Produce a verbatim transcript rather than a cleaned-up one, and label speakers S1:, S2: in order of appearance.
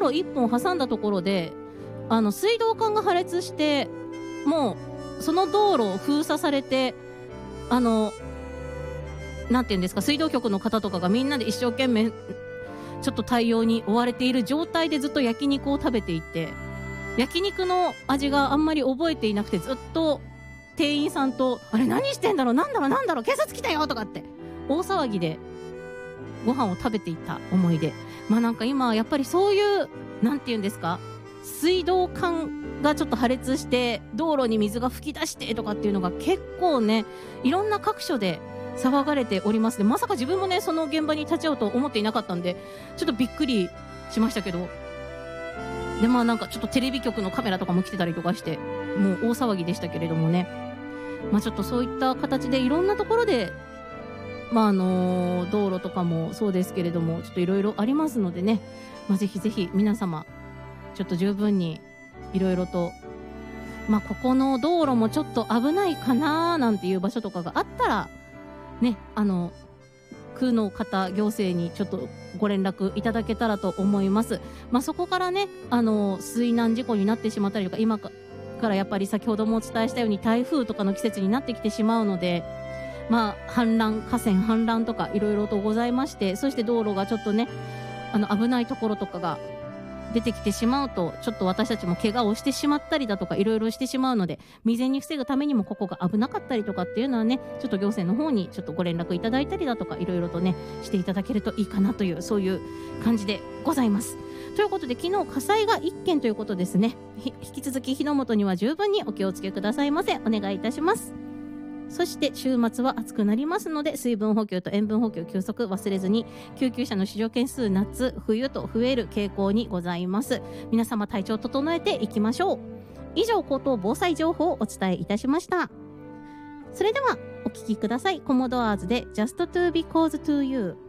S1: 路一本挟んだところであの水道管が破裂して、もうその道路を封鎖されて、あのなんていうんですか、水道局の方とかがみんなで一生懸命ちょっと対応に追われている状態でずっと焼肉を食べていて、焼肉の味があんまり覚えていなくて、ずっと店員さんとあれ何してんだろう、なんだろうなんだろう、警察来たよとかって大騒ぎでご飯を食べていた思い出。まあなんか今やっぱりそういうなんていうんですか、水道管がちょっと破裂して道路に水が噴き出してとかっていうのが結構ね、いろんな各所で騒がれておりますね。まさか自分もねその現場に立ち会うと思っていなかったんで、ちょっとびっくりしましたけど、でまあなんかちょっとテレビ局のカメラとかも来てたりとかしてもう大騒ぎでしたけれどもね、まあちょっとそういった形でいろんなところでまああの道路とかもそうですけれども、ちょっといろいろありますのでね、まあぜひぜひ皆様ちょっと十分にいろいろと、まあここの道路もちょっと危ないかななんていう場所とかがあったらね、あの区の方行政にちょっとご連絡いただけたらと思います。まあそこからね、あの水難事故になってしまったりとか、今からやっぱり先ほどもお伝えしたように台風とかの季節になってきてしまうので、まあ氾濫、河川氾濫とかいろいろとございまして、そして道路がちょっとね、あの危ないところとかが出てきてしまうと、ちょっと私たちも怪我をしてしまったりだとかいろいろしてしまうので、未然に防ぐためにもここが危なかったりとかっていうのはね、ちょっと行政の方にちょっとご連絡いただいたりだとかいろいろとねしていただけるといいかなという、そういう感じでございます。ということで、昨日火災がいっけんということですね。引き続き火の元には十分にお気をつけくださいませ。お願いいたします。そして週末は暑くなりますので、水分補給と塩分補給休息忘れずに。救急車の使用件数夏冬と増える傾向にございます。皆様体調整えていきましょう。以上、口頭防災情報をお伝えいたしました。それではお聞きください。コモドアーズで Just to Because to You。